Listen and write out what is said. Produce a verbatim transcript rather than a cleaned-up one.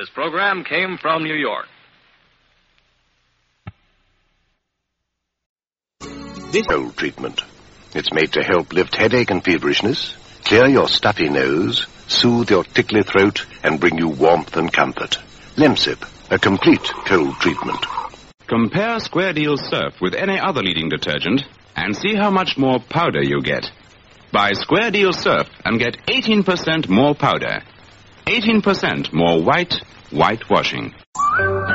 This program came from New York. This cold treatment. It's made to help lift headache and feverishness, clear your stuffy nose, soothe your tickly throat, and bring you warmth and comfort. Lemsip, a complete cold treatment. Compare Square Deal Surf with any other leading detergent and see how much more powder you get. Buy Square Deal Surf and get eighteen percent more powder. eighteen percent more white, white washing.